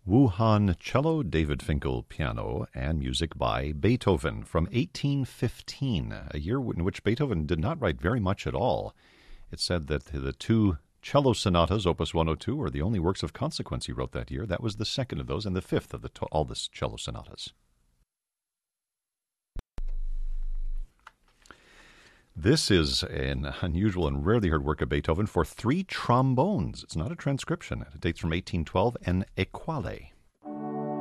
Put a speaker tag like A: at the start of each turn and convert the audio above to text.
A: Wuhan cello, David Finkel piano, and music by Beethoven from 1815, a year in which Beethoven did not write very much at all. It's said that the two cello sonatas, Opus 102, were the only works of consequence he wrote that year. That was the second of those and the fifth of all the cello sonatas. This is an unusual and rarely heard work of Beethoven for three trombones. It's not a transcription. It dates from 1812, an Equale.